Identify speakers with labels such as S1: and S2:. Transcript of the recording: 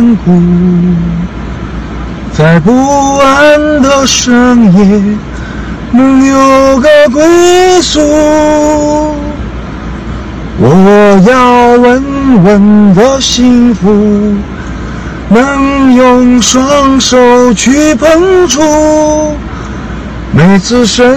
S1: 顾，在不安的深夜能有个归宿。我要稳稳的幸福，能用双手去碰触，每次深